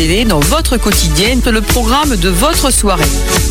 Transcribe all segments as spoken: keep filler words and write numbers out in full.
Dans votre quotidienne, le programme de votre soirée.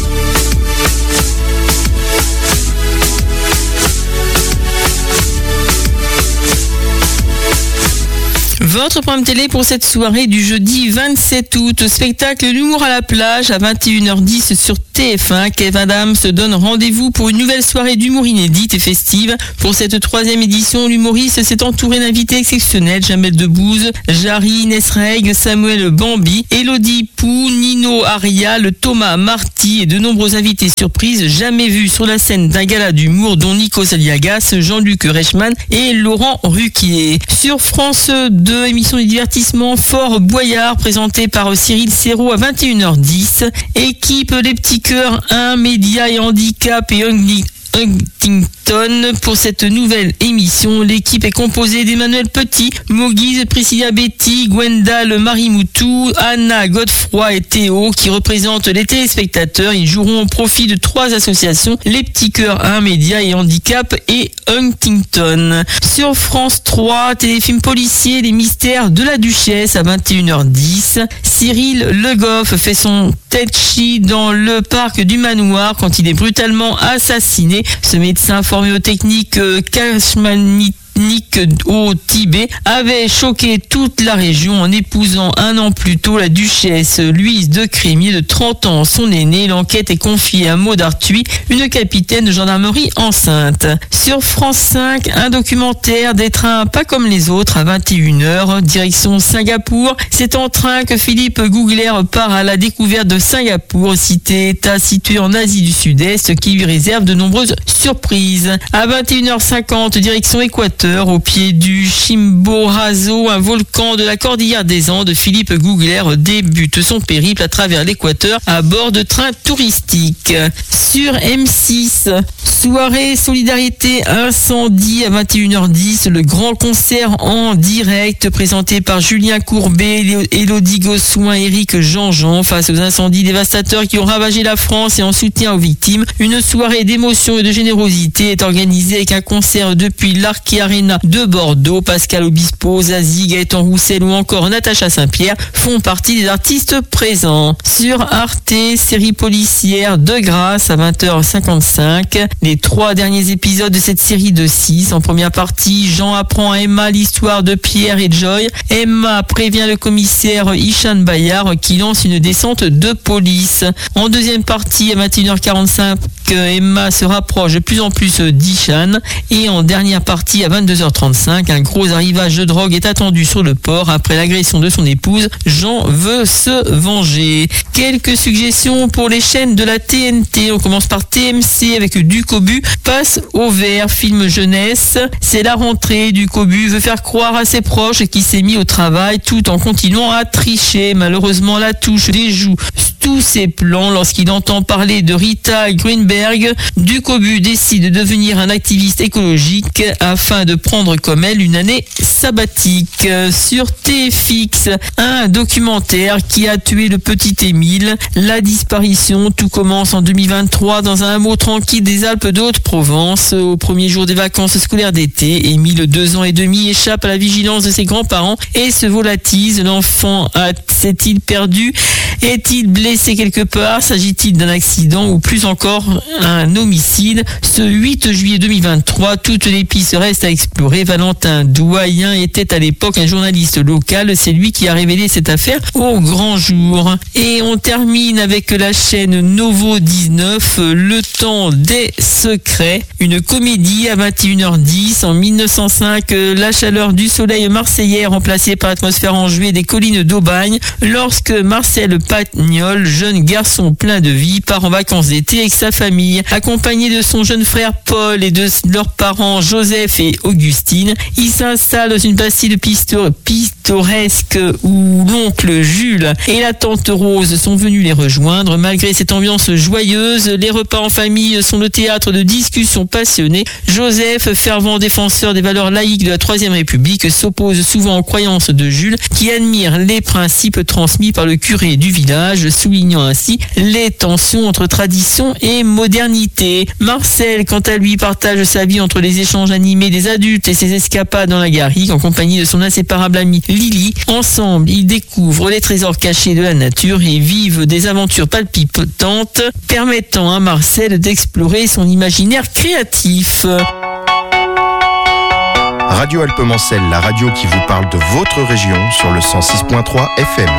Votre programme télé pour cette soirée du jeudi vingt-sept août, spectacle L'humour à la plage à vingt et une heures dix sur T F un. Kev Adams se donne rendez-vous pour une nouvelle soirée d'humour inédite et festive. Pour cette troisième édition, l'humoriste s'est entouré d'invités exceptionnels: Jamel Debbouze, Jarry, Nesreg, Samuel Bambi, Elodie Pou, Nino Arial, Thomas Marty et de nombreux invités surprises jamais vus sur la scène d'un gala d'humour, dont Nikos Aliagas, Jean-Luc Reichmann et Laurent Ruquier. Sur France deux, émission de divertissement Fort Boyard présentée par Cyril Serrault à vingt et une heures dix. Équipe Les Petits Cœurs un, Média et Handicap et Huntington. Pour cette nouvelle émission, l'équipe est composée d'Emmanuel Petit, Moguise, Priscilla Betty, Gwendal Marimoutou, Anna Godefroy et Théo qui représentent les téléspectateurs. Ils joueront au profit de trois associations: Les Petits Cœurs un, Média et Handicap et Huntington. Sur France trois, téléfilm policier Les Mystères de la Duchesse à vingt et une heures dix. Cyril Le Goff fait son tetchi dans le parc du manoir quand il est brutalement assassiné. Ce médecin formé aux techniques euh, Kashmanite au Tibet avait choqué toute la région en épousant un an plus tôt la duchesse Louise de Crémier de trente ans, son aînée. L'enquête est confiée à Maud Arthuis, une capitaine de gendarmerie enceinte. Sur France cinq, un documentaire des trains pas comme les autres à vingt et une heures, direction Singapour. C'est en train que Philippe Googler part à la découverte de Singapour, cité-État situé en Asie du Sud-Est qui lui réserve de nombreuses surprises. À vingt et une heures cinquante, direction Équateur, au pied du Chimborazo, un volcan de la cordillère des Andes. Philippe Googler débute son périple à travers l'Équateur à bord de trains touristiques. Sur M six, soirée solidarité incendie à vingt et une heures dix, le grand concert en direct présenté par Julien Courbet, Élodie Gossuin, Éric Jean-Jean face aux incendies dévastateurs qui ont ravagé la France et en soutien aux victimes. Une soirée d'émotion et de générosité est organisée avec un concert depuis l'Arkea Arena de Bordeaux. Pascal Obispo, Zazie, Gaëtan Roussel ou encore Natacha Saint-Pierre font partie des artistes présents. Sur Arte, série policière De Grâce à vingt heures cinquante-cinq. Les trois derniers épisodes de cette série de six. En première partie, Jean apprend à Emma l'histoire de Pierre et Joy. Emma prévient le commissaire Ishan Bayard qui lance une descente de police. En deuxième partie, à vingt et une heures quarante-cinq, Emma se rapproche de plus en plus d'Ishan. Et en dernière partie, à vingt-deux heures trente-cinq, un gros arrivage de drogue est attendu sur le port. Après l'agression de son épouse, Jean veut se venger. Quelques suggestions pour les chaînes de la T N T. On commence par T M C avec Ducobu passe au vert, film jeunesse. C'est la rentrée. Ducobu veut faire croire à ses proches qu'il s'est mis au travail tout en continuant à tricher. Malheureusement, la touche déjoue tous ses plans lorsqu'il entend parler de Rita Greenberg. Ducobu décide de devenir un activiste écologique afin de prendre comme elle une année sabbatique. Sur T F X, un documentaire qui a tué le petit Émile. La disparition, tout commence en deux mille vingt-trois dans un hameau tranquille des Alpes de Haute-Provence. Au premier jour des vacances scolaires d'été, Émile, deux ans et demi, échappe à la vigilance de ses grands-parents et se volatise. L'enfant a, s'est-il perdu? Est-il blessé quelque part? S'agit-il d'un accident ou plus encore un homicide? Ce huit juillet deux mille vingt-trois, toutes les pistes restent à explorer. Valentin Doyen était à l'époque un journaliste local. C'est lui qui a révélé cette affaire au grand jour. Et on termine avec la chaîne Novo dix-neuf, Le Temps des Secrets, une comédie à vingt et une heures dix. En mille neuf cent cinq, la chaleur du soleil marseillais est remplacée par l'atmosphère enjouée des collines d'Aubagne lorsque Marcel Pagnol, jeune garçon plein de vie, part en vacances d'été avec sa famille. Accompagné de son jeune frère Paul et de leurs parents Joseph et Augustine, il s'installe dans une bastide pittoresque où l'oncle Jules et la tante Rose sont venus les rejoindre. Malgré cette ambiance joyeuse, les repas en famille sont le théâtre de discussions passionnées. Joseph, fervent défenseur des valeurs laïques de la Troisième République, s'oppose souvent aux croyances de Jules, qui admire les principes transmis par le curé du village. village, soulignant ainsi les tensions entre tradition et modernité. Marcel, quant à lui, partage sa vie entre les échanges animés des adultes et ses escapades dans la garrigue en compagnie de son inséparable amie Lily. Ensemble, ils découvrent les trésors cachés de la nature et vivent des aventures palpitantes, permettant à Marcel d'explorer son imaginaire créatif. Radio Alpemancel, la radio qui vous parle de votre région sur le cent six point trois F M.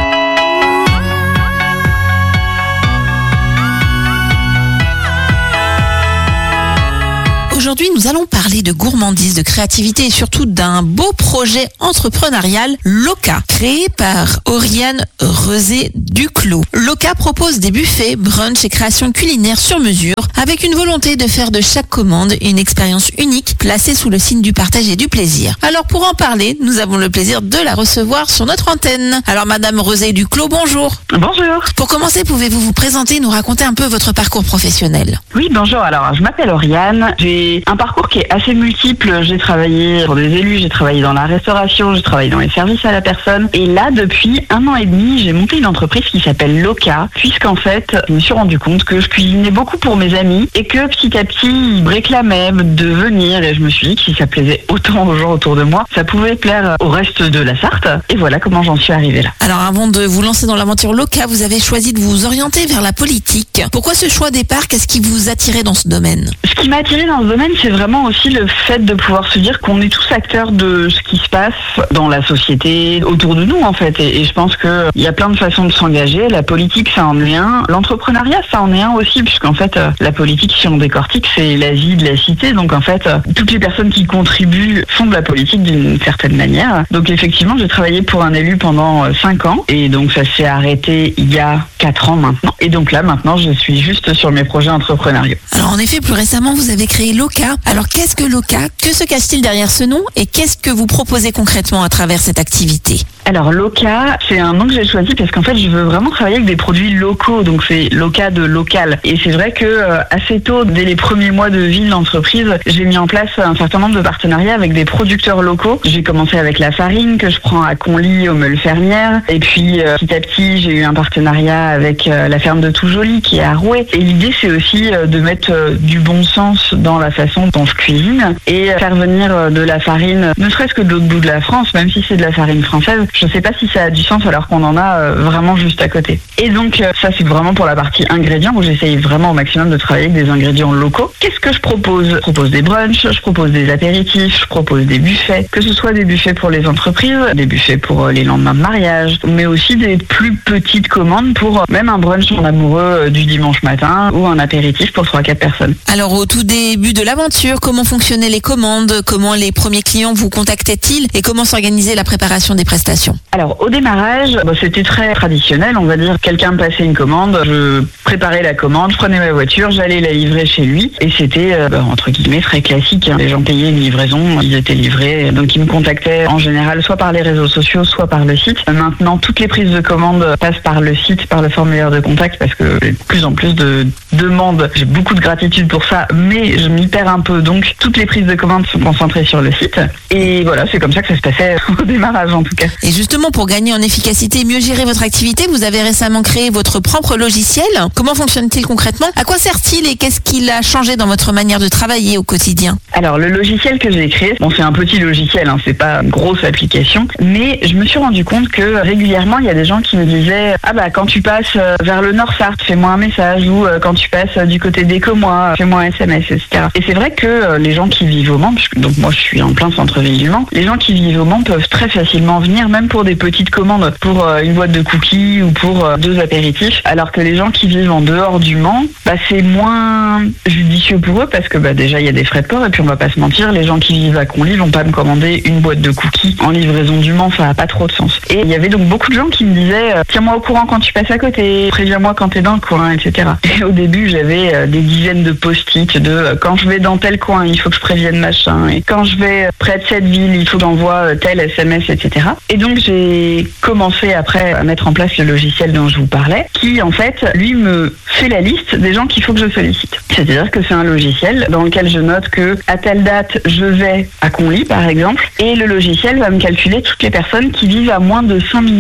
Aujourd'hui, nous allons parler de gourmandise, de créativité et surtout d'un beau projet entrepreneurial, Loca, créé par Oriane Rezé-Duclos. Loca propose des buffets, brunchs et créations culinaires sur mesure, avec une volonté de faire de chaque commande une expérience unique, placée sous le signe du partage et du plaisir. Alors pour en parler, nous avons le plaisir de la recevoir sur notre antenne. Alors Madame Rezé-Duclos, bonjour. Bonjour. Pour commencer, pouvez-vous vous présenter et nous raconter un peu votre parcours professionnel? Oui, bonjour. Alors, je m'appelle Oriane. J'ai un parcours qui est assez multiple. J'ai travaillé pour des élus, j'ai travaillé dans la restauration, j'ai travaillé dans les services à la personne. Et là, depuis un an et demi, j'ai monté une entreprise qui s'appelle Loca, puisqu'en fait, je me suis rendu compte que je cuisinais beaucoup pour mes amis et que petit à petit, ils me réclamaient de venir. Et je me suis dit que si ça plaisait autant aux gens autour de moi, ça pouvait plaire au reste de la Sarthe. Et voilà comment j'en suis arrivée là. Alors, avant de vous lancer dans l'aventure Loca, vous avez choisi de vous orienter vers la politique. Pourquoi ce choix départ? Qu'est-ce qui vous attirait dans ce domaine? Ce qui m'a attiré dans ce domaine, c'est vraiment aussi le fait de pouvoir se dire qu'on est tous acteurs de ce qui se passe dans la société autour de nous en fait. Et, et je pense qu'il y a plein de façons de s'engager. La politique, ça en est un. L'entrepreneuriat, ça en est un aussi, puisqu'en fait, la politique, si on décortique, c'est la vie de la cité. Donc en fait, toutes les personnes qui contribuent font de la politique d'une certaine manière. Donc effectivement, j'ai travaillé pour un élu pendant cinq ans. Et donc ça s'est arrêté il y a quatre ans maintenant. Et donc là, maintenant, je suis juste sur mes projets entrepreneuriaux. Alors en effet, plus récemment, vous avez créé Loca. Alors qu'est-ce que Loca? Que se cache-t-il derrière ce nom? Et qu'est-ce que vous proposez concrètement à travers cette activité? Alors Loca, c'est un nom que j'ai choisi parce qu'en fait, je veux vraiment travailler avec des produits locaux. Donc c'est Loca de local. Et c'est vrai que euh, assez tôt, dès les premiers mois de vie de l'entreprise, j'ai mis en place un certain nombre de partenariats avec des producteurs locaux. J'ai commencé avec la farine que je prends à Conly, aux Meules Fermières. Et puis euh, petit à petit, j'ai eu un partenariat avec euh, la ferme de Tout-Joli qui est à Rouet. Et l'idée, c'est aussi euh, de mettre euh, du bon sens dans la façon dont je cuisine et euh, faire venir euh, de la farine, ne serait-ce que de l'autre bout de la France, même si c'est de la farine française. Je sais pas si ça a du sens alors qu'on en a euh, vraiment juste à côté. Et donc euh, ça c'est vraiment pour la partie ingrédients où j'essaye vraiment au maximum de travailler avec des ingrédients locaux. Qu'est-ce que je propose? Je propose des brunchs, je propose des apéritifs, je propose des buffets, que ce soit des buffets pour les entreprises, des buffets pour euh, les lendemains de mariage, mais aussi des plus petites commandes pour euh, même un brunch en amoureux euh, du dimanche matin ou un apéritif pour trois à quatre personnes. Alors au tout début de l'aventure, comment fonctionnaient les commandes? Comment les premiers clients vous contactaient-ils? Et comment s'organisait la préparation des prestations? Alors au démarrage, bah, c'était très traditionnel, on va dire. Quelqu'un me passait une commande, je préparais la commande, je prenais ma voiture, j'allais la livrer chez lui. Et c'était, euh, bah, entre guillemets, très classique. Hein. Les gens payaient une livraison, ils étaient livrés. Donc ils me contactaient en général soit par les réseaux sociaux, soit par le site. Maintenant, toutes les prises de commandes passent par le site, par le formulaire de contact, parce que j'ai de plus en plus de demandes. J'ai beaucoup de gratitude pour ça, mais je m'y perds un peu. Donc toutes les prises de commandes sont concentrées sur le site. Et voilà, c'est comme ça que ça se passait au démarrage en tout cas. Et justement, pour gagner en efficacité et mieux gérer votre activité, vous avez récemment créé votre propre logiciel. Comment fonctionne-t-il concrètement? À quoi sert-il et qu'est-ce qu'il a changé dans votre manière de travailler au quotidien? Alors, le logiciel que j'ai créé, bon, c'est un petit logiciel, hein, c'est pas une grosse application, mais je me suis rendu compte que régulièrement, il y a des gens qui me disaient « Ah bah, quand tu passes vers le Nord-Sarthe, fais-moi un message » ou « Quand tu passes du côté d'Écomois, fais-moi un S M S, et cetera » Et c'est vrai que les gens qui vivent au Mans, puisque donc moi je suis en plein centre-ville du Mans, les gens qui vivent au Mans peuvent très facilement venir, même pour des petites commandes, pour euh, une boîte de cookies ou pour euh, deux apéritifs, alors que les gens qui vivent en dehors du Mans, bah, c'est moins judicieux pour eux parce que bah, déjà il y a des frais de port et puis on va pas se mentir, les gens qui vivent à Conly vont pas me commander une boîte de cookies en livraison du Mans, ça a pas trop de sens. Et il y avait donc beaucoup de gens qui me disaient euh, tiens-moi au courant quand tu passes à côté, préviens-moi quand t'es dans le coin, et cetera. Et au début j'avais euh, des dizaines de post-it de euh, quand je vais dans tel coin, il faut que je prévienne machin, et quand je vais près de cette ville, il faut que j'envoie euh, tel S M S, et cetera. Et donc j'ai commencé après à mettre en place le logiciel dont je vous parlais, qui en fait, lui me fait la liste des gens qu'il faut que je sollicite. C'est-à-dire que c'est un logiciel dans lequel je note que à telle date, je vais à Conly par exemple, et le logiciel va me calculer toutes les personnes qui vivent à moins de cinq minutes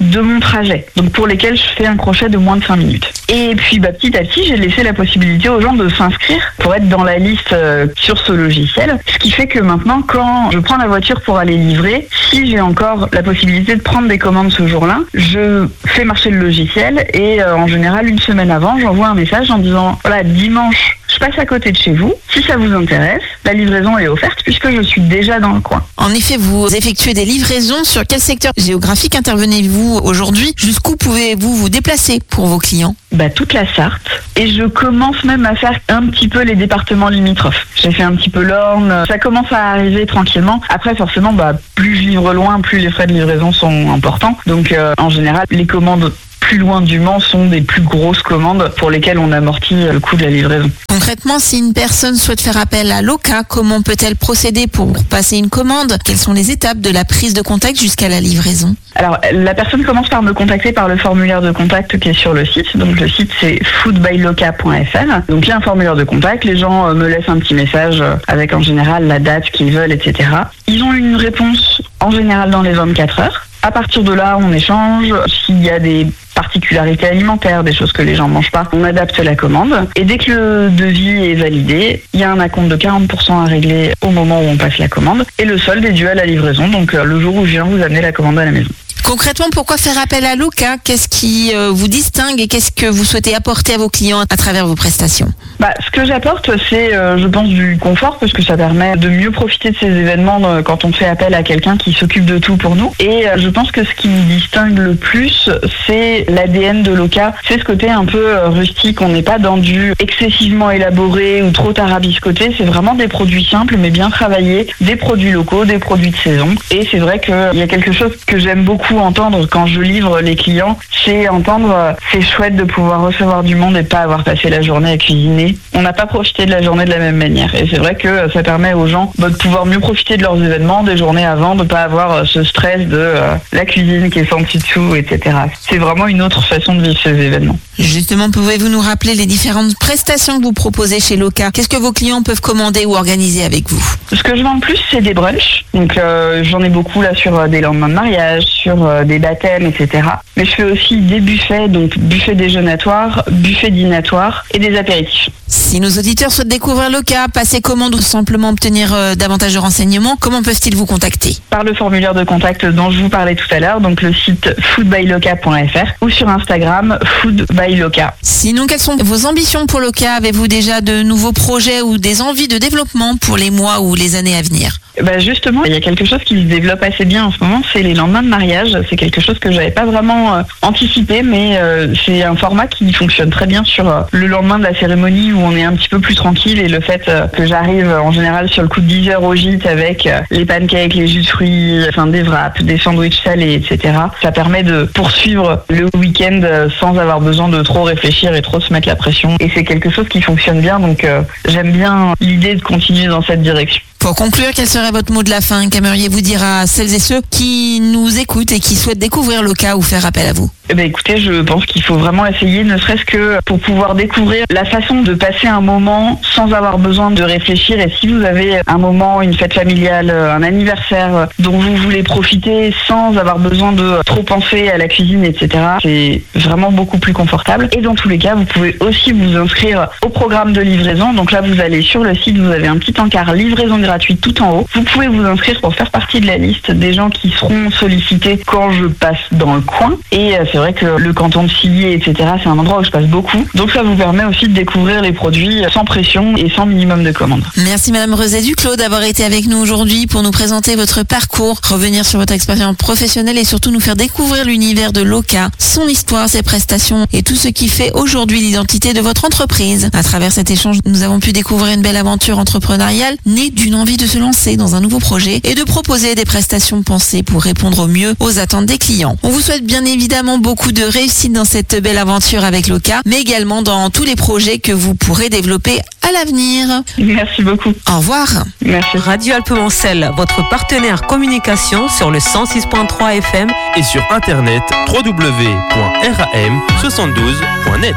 de mon trajet, donc pour lesquels je fais un crochet de moins de cinq minutes. Et puis bah, petit à petit, j'ai laissé la possibilité aux gens de s'inscrire pour être dans la liste euh, sur ce logiciel, ce qui fait que maintenant, quand je prends la voiture pour aller livrer, si j'ai encore la possibilité de prendre des commandes ce jour-là, je fais marcher le logiciel et euh, en général, une semaine avant, j'envoie un message en disant « Voilà, dimanche, je passe à côté de chez vous. Si ça vous intéresse, la livraison est offerte puisque je suis déjà dans le coin. » En effet, vous effectuez des livraisons. Sur quel secteur géographique intervenez-vous aujourd'hui? Jusqu'où pouvez-vous vous déplacer pour vos clients? Bah, toute la Sarthe. Et je commence même à faire un petit peu les départements limitrophes. J'ai fait un petit peu l'Orne. Ça commence à arriver tranquillement. Après, forcément, bah, plus je livre loin, plus les frais de livraison sont importants. Donc, euh, en général, les commandes plus loin du Mans sont des plus grosses commandes pour lesquelles on amortit le coût de la livraison. Concrètement, si une personne souhaite faire appel à Loka, comment peut-elle procéder pour passer une commande? Quelles sont les étapes de la prise de contact jusqu'à la livraison? Alors, la personne commence par me contacter par le formulaire de contact qui est sur le site. Donc, le site, c'est food by loka point f r. Donc, il y a un formulaire de contact. Les gens me laissent un petit message avec, en général, la date qu'ils veulent, et cetera. Ils ont une réponse, en général, dans les vingt-quatre heures. À partir de là, on échange. S'il y a des particularités alimentaires, des choses que les gens ne mangent pas, on adapte la commande. Et dès que le devis est validé, il y a un acompte de quarante pour cent à régler au moment où on passe la commande. Et le solde est dû à la livraison, donc le jour où je viens vous amener la commande à la maison. Concrètement, pourquoi faire appel à Loka? Qu'est-ce qui euh, vous distingue et qu'est-ce que vous souhaitez apporter à vos clients à travers vos prestations? Bah, ce que j'apporte, c'est, euh, je pense, du confort parce que ça permet de mieux profiter de ces événements euh, quand on fait appel à quelqu'un qui s'occupe de tout pour nous. Et euh, je pense que ce qui me distingue le plus, c'est l'A D N de Loka. C'est ce côté un peu euh, rustique. On n'est pas dans du excessivement élaboré ou trop tarabiscoté. C'est vraiment des produits simples mais bien travaillés, des produits locaux, des produits de saison. Et c'est vrai qu'il y a quelque chose que j'aime beaucoup entendre quand je livre les clients, c'est entendre euh, c'est chouette de pouvoir recevoir du monde et pas avoir passé la journée à cuisiner. On n'a pas profité de la journée de la même manière et c'est vrai que euh, ça permet aux gens bah, de pouvoir mieux profiter de leurs événements des journées avant, de pas avoir euh, ce stress de euh, la cuisine qui est sans dessous, et cetera. C'est vraiment une autre façon de vivre ces événements. Justement, pouvez-vous nous rappeler les différentes prestations que vous proposez chez Loka? Qu'est-ce que vos clients peuvent commander ou organiser avec vous? Ce que je vends le plus, c'est des brunchs. Donc euh, j'en ai beaucoup là sur euh, des lendemains de mariage, sur euh, des baptêmes, et cetera. Mais je fais aussi des buffets, donc buffets déjeunatoires, buffets dînatoires et des apéritifs. Si nos auditeurs souhaitent découvrir Loka, passer commande ou simplement obtenir euh, davantage de renseignements, comment peuvent-ils vous contacter? Par le formulaire de contact dont je vous parlais tout à l'heure, donc le site food by loka point f r ou sur Instagram food by loka. Sinon, quelles sont vos ambitions pour Loka? Avez-vous déjà de nouveaux projets ou des envies de développement pour les mois ou les années à venir? Bah justement, il y a quelque chose qui se développe assez bien en ce moment, c'est les lendemains de mariage. C'est quelque chose que j'avais pas vraiment euh, anticipé, mais euh, c'est un format qui fonctionne très bien sur euh, le lendemain de la cérémonie où on est un petit peu plus tranquille et le fait euh, que j'arrive euh, en général sur le coup de dix heures au gîte avec euh, les pancakes, les jus de fruits, enfin des wraps, des sandwichs salés, et cetera. Ça permet de poursuivre le week-end euh, sans avoir besoin de trop réfléchir et trop se mettre la pression. Et c'est quelque chose qui fonctionne bien, donc euh, j'aime bien l'idée de continuer dans cette direction. Pour conclure, quel serait votre mot de la fin? Qu'aimeriez-vous dire à celles et ceux qui nous écoutent et qui souhaitent découvrir Loka ou faire appel à vous? Eh ben écoutez, je pense qu'il faut vraiment essayer, ne serait-ce que pour pouvoir découvrir la façon de passer un moment sans avoir besoin de réfléchir. Et si vous avez un moment, une fête familiale, un anniversaire dont vous voulez profiter sans avoir besoin de trop penser à la cuisine, et cetera, c'est vraiment beaucoup plus confortable. Et dans tous les cas, vous pouvez aussi vous inscrire au programme de livraison. Donc là, vous allez sur le site, vous avez un petit encart livraison gratuite tout en haut. Vous pouvez vous inscrire pour faire partie de la liste des gens qui seront sollicités quand je passe dans le coin. Et c'est vrai que le canton de Cilliers, et cetera, c'est un endroit où je passe beaucoup. Donc ça vous permet aussi de découvrir les produits sans pression et sans minimum de commande. Merci Madame Rezet-Duclos d'avoir été avec nous aujourd'hui pour nous présenter votre parcours, revenir sur votre expérience professionnelle et surtout nous faire découvrir l'univers de Loka, son histoire, ses prestations et tout ce qui fait aujourd'hui l'identité de votre entreprise. À travers cet échange, nous avons pu découvrir une belle aventure entrepreneuriale née d'une envie de se lancer dans un nouveau projet et de proposer des prestations pensées pour répondre au mieux aux attentes des clients. On vous souhaite bien évidemment beaucoup de réussite dans cette belle aventure avec Loka, mais également dans tous les projets que vous pourrez développer à l'avenir. Merci beaucoup. Au revoir. Merci. Radio Alpemancel, votre partenaire communication sur le cent six point trois F M et sur internet w w w point ram soixante-douze point net.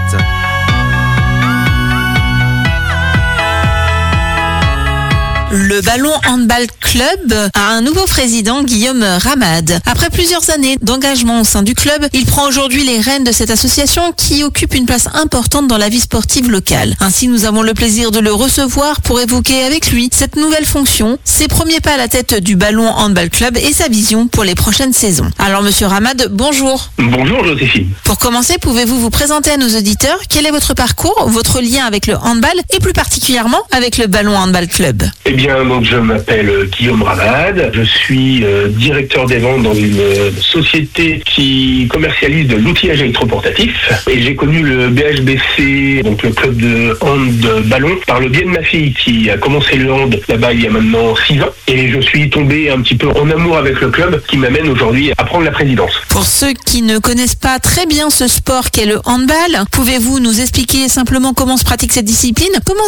Le Ballon Handball Club a un nouveau président, Guillaume Ramade. Après plusieurs années d'engagement au sein du club, il prend aujourd'hui les rênes de cette association qui occupe une place importante dans la vie sportive locale. Ainsi, nous avons le plaisir de le recevoir pour évoquer avec lui cette nouvelle fonction, ses premiers pas à la tête du Ballon Handball Club et sa vision pour les prochaines saisons. Alors, monsieur Ramade, bonjour. Bonjour Joséphine. Pour commencer, pouvez-vous vous présenter à nos auditeurs? Quel est votre parcours, votre lien avec le handball et plus particulièrement avec le Ballon Handball Club? Eh bien, donc je m'appelle Guillaume Ramade. Je suis euh, directeur des ventes dans une euh, société qui commercialise de l'outillage électroportatif. Et j'ai connu le B H B C, donc le club de hand de ballon, par le biais de ma fille qui a commencé le hand là-bas il y a maintenant six ans. Et je suis tombé un petit peu en amour avec le club qui m'amène aujourd'hui à prendre la présidence. Pour ceux qui ne connaissent pas très bien ce sport qu'est le handball, pouvez-vous nous expliquer simplement comment se pratique cette discipline? Comment